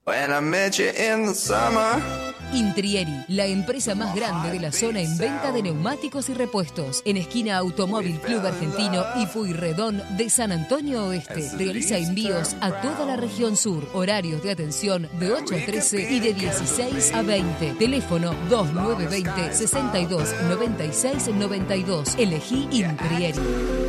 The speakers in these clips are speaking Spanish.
When I met you in the summer. Intrieri, la empresa más grande de la zona en venta de neumáticos y repuestos. En esquina Automóvil Club Argentino y Pueyrredón de San Antonio Oeste. Realiza envíos a toda la región sur. Horarios de atención de 8 a 13 y de 16 a 20. Teléfono 2920 62 96 92. Elegí Intrieri.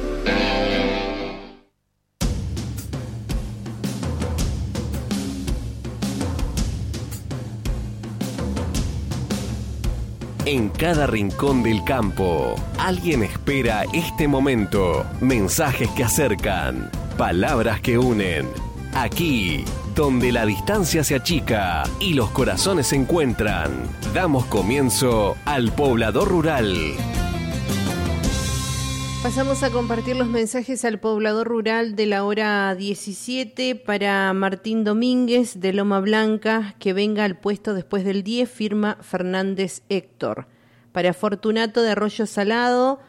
En cada rincón del campo, alguien espera este momento. Mensajes que acercan, palabras que unen. Aquí, donde la distancia se achica y los corazones se encuentran, damos comienzo al Poblador Rural. Pasamos a compartir los mensajes al Poblador Rural de la hora 17 para Martín Domínguez de Loma Blanca, que venga al puesto después del 10, firma Fernández Héctor. Para Fortunato de Arroyo Salado,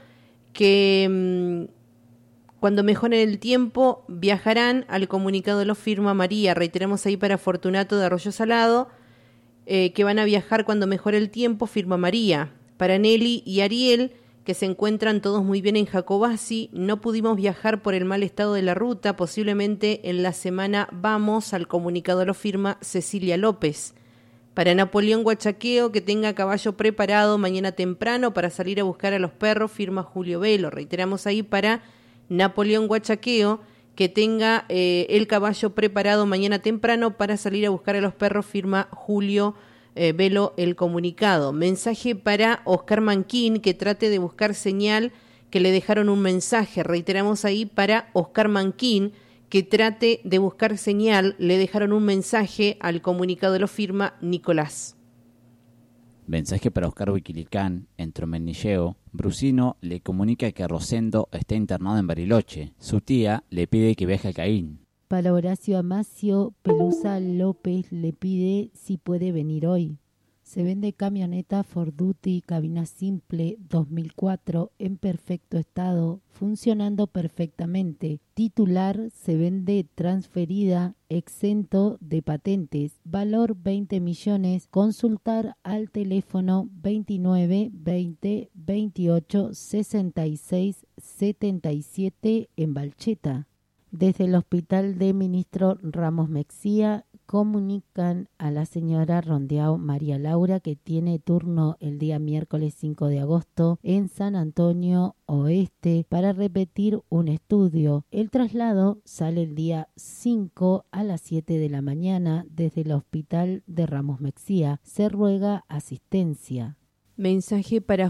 que cuando mejoren el tiempo viajarán, al comunicado lo firma María. Reiteramos ahí para Fortunato de Arroyo Salado, que van a viajar cuando mejore el tiempo, firma María. Para Nelly y Ariel, que se encuentran todos muy bien en Jacobasi, no pudimos viajar por el mal estado de la ruta, posiblemente en la semana vamos, al comunicado lo firma Cecilia López. Para Napoleón Huachaqueo, que tenga caballo preparado mañana temprano para salir a buscar a los perros, firma Julio Velo. Reiteramos ahí para Napoleón Huachaqueo, que tenga el caballo preparado mañana temprano para salir a buscar a los perros, firma Julio Velo el comunicado. Mensaje para Oscar Manquín, que trate de buscar señal, que le dejaron un mensaje. Reiteramos ahí para Oscar Manquín, que trate de buscar señal, le dejaron un mensaje, al comunicado lo firma Nicolás. Mensaje para Oscar Wiquilicán, en Tromenilleo. Brusino le comunica que Rosendo está internado en Bariloche. Su tía le pide que viaje a Caín. Para Horacio Amasio, Pelusa López le pide si puede venir hoy. Se vende camioneta Ford Duty, cabina simple 2004 en perfecto estado, funcionando perfectamente. Titular se vende transferida, exento de patentes, valor 20 millones. Consultar al teléfono 29 20 28 66 77 en Balcheta. Desde el Hospital de Ministro Ramos Mexía comunican a la señora Rondeau María Laura, que tiene turno el día miércoles 5 de agosto en San Antonio Oeste para repetir un estudio. El traslado sale el día 5 a las 7 de la mañana desde el Hospital de Ramos Mexía. Se ruega asistencia. Mensaje para